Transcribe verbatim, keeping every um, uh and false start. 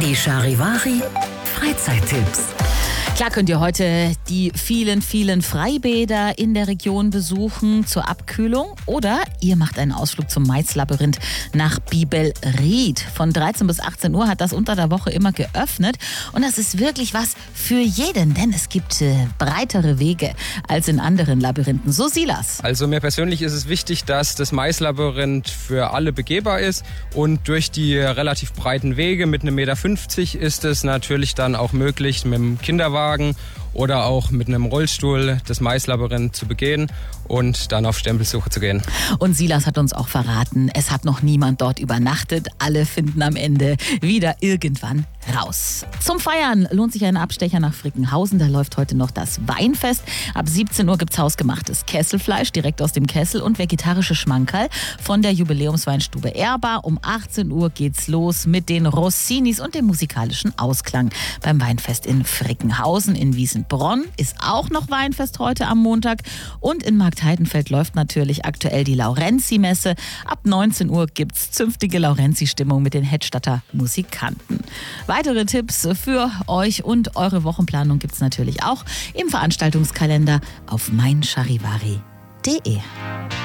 Die Charivari Freizeittipps. Klar könnt ihr heute die vielen, vielen Freibäder in der Region besuchen zur Abkühlung oder ihr macht einen Ausflug zum Maislabyrinth nach Bibelried. Von dreizehn bis achtzehn Uhr hat das unter der Woche immer geöffnet und das ist wirklich was für jeden, denn es gibt äh, breitere Wege als in anderen Labyrinthen. So Silas. Also mir persönlich ist es wichtig, dass das Maislabyrinth für alle begehbar ist und durch die relativ breiten Wege mit einem Meter fünfzig ist es natürlich dann auch möglich, mit dem Kinderwagen oder auch mit einem Rollstuhl das Maislabyrinth zu begehen und dann auf Stempelsuche zu gehen. Und Silas hat uns auch verraten, es hat noch niemand dort übernachtet. Alle finden am Ende wieder irgendwann raus. Zum Feiern lohnt sich ein Abstecher nach Frickenhausen. Da läuft heute noch das Weinfest. Ab siebzehn Uhr gibt's hausgemachtes Kesselfleisch direkt aus dem Kessel und vegetarische Schmankerl von der Jubiläumsweinstube Erbar. Um achtzehn Uhr geht's los mit den Rossinis und dem musikalischen Ausklang beim Weinfest in Frickenhausen. In Wiesenbronn ist auch noch Weinfest heute am Montag. Und in Marktheidenfeld läuft natürlich aktuell die Laurenzi-Messe. Ab neunzehn Uhr gibt's zünftige Laurenzi-Stimmung mit den Hedstadter Musikanten. Weitere Tipps für euch und eure Wochenplanung gibt's natürlich auch im Veranstaltungskalender auf mein charivari punkt de.